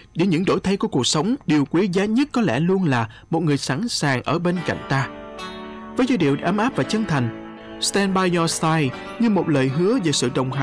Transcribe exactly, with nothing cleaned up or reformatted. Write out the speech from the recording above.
Giữa những đổi thay của cuộc sống, điều quý giá nhất có lẽ luôn là một người sẵn sàng ở bên cạnh ta. Với giai điệu ấm áp và chân thành, Stand by Your Side như một lời hứa về sự đồng hành